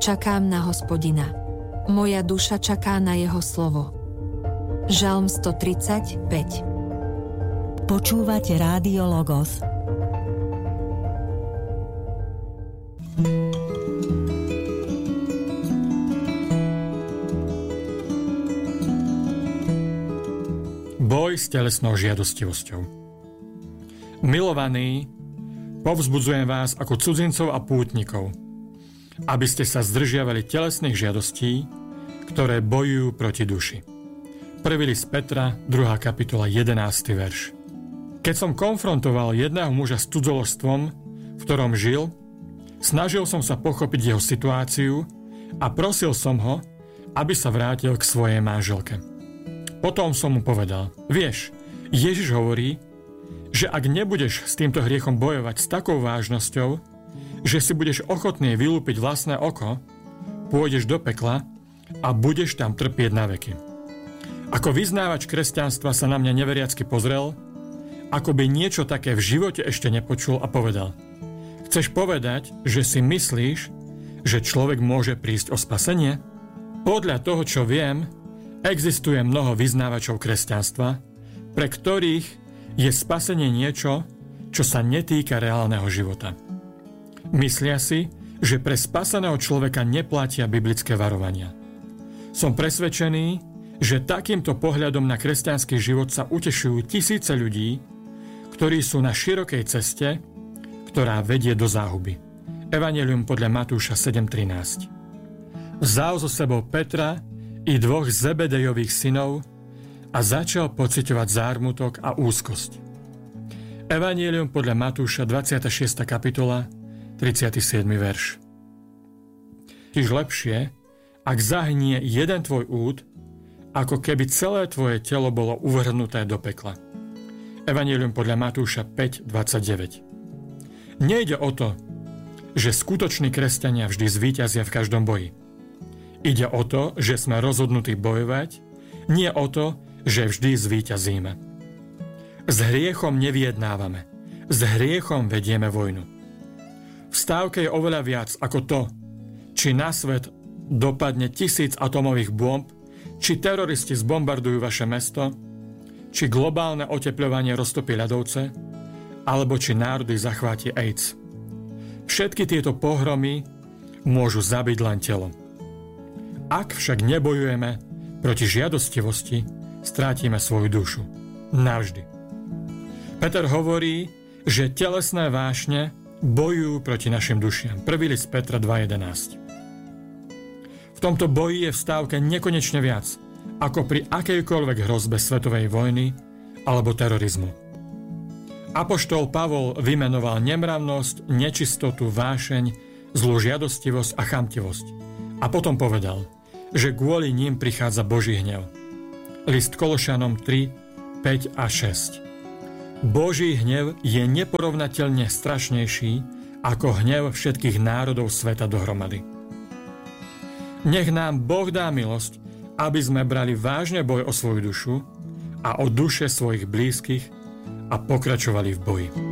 Čakám na Hospodina. Moja duša čaká na jeho slovo. Žalm 135. Počúvate Rádio Logos. Boj s telesnou žiadostivosťou. Milovaní, povzbudzujem vás ako cudzincov a pútnikov, aby ste sa zdržiavali telesných žiadostí, ktoré bojujú proti duši. 1. list Petra, 2. kapitola, 11. verš. Keď som konfrontoval jedného muža s cudzoložstvom, v ktorom žil, snažil som sa pochopiť jeho situáciu a prosil som ho, aby sa vrátil k svojej manželke. Potom som mu povedal: vieš, Ježiš hovorí, že ak nebudeš s týmto hriechom bojovať s takou vážnosťou, že si budeš ochotný vylúpiť vlastné oko, pôjdeš do pekla a budeš tam trpieť na veky. Ako vyznávač kresťanstva sa na mňa neveriacky pozrel, ako by niečo také v živote ešte nepočul a povedal: chceš povedať, že si myslíš, že človek môže prísť o spasenie? Podľa toho, čo viem, existuje mnoho vyznávačov kresťanstva, pre ktorých je spasenie niečo, čo sa netýka reálneho života. Myslia si, že pre spaseného človeka neplatia biblické varovania. Som presvedčený, že takýmto pohľadom na kresťanský život sa utešujú tisíce ľudí, ktorí sú na širokej ceste, ktorá vedie do záhuby. Evanjelium podľa Matúša 7.13. Vzal so sebou Petra i 2 Zebedejových synov a začal pociťovať zármutok a úzkosť. Evanjelium podľa Matúša 26. kapitola 37. verš. Tiež lepšie, ak zahynie jeden tvoj úd, ako keby celé tvoje telo bolo uvrhnuté do pekla. Evanjelium podľa Matúša 5.29. Nejde o to, že skutoční kresťania vždy zvíťazia v každom boji. Ide o to, že sme rozhodnutí bojovať, nie o to, že vždy zvíťazíme. S hriechom nevyjednávame, s hriechom vedieme vojnu. V stávke je oveľa viac ako to, či na svet dopadne 1000 atomových bomb, či teroristi zbombardujú vaše mesto, či globálne otepľovanie roztopí ľadovce, alebo či národy zachváti AIDS. Všetky tieto pohromy môžu zabiť len telo. Ak však nebojujeme proti žiadostivosti, strátime svoju dušu. Navždy. Peter hovorí, že telesné vášne bojujú proti našim dušiam. 1. list Petra 2.11. V tomto boji je v stávke nekonečne viac, ako pri akejkoľvek hrozbe svetovej vojny alebo terorizmu. Apoštol Pavol vymenoval nemravnosť, nečistotu, vášeň, zlú žiadostivosť a chamtivosť. A potom povedal, že kvôli ním prichádza Boží hnev. List Kološanom 3, 5 a 6. Boží hnev je neporovnateľne strašnejší ako hnev všetkých národov sveta dohromady. Nech nám Boh dá milosť, aby sme brali vážne boj o svoju dušu a o duše svojich blízkych a pokračovali v boji.